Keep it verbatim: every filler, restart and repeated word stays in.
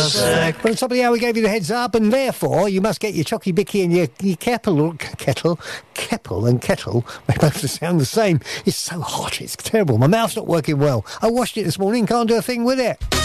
sec. Well, top of the hour, we gave you the heads up, and therefore you must get your chocky bicky and your, your kettle, kettle, kettle and kettle. They both sound the same. It's so hot, it's terrible. My mouth's not working well. I washed it this morning, can't do a thing with it.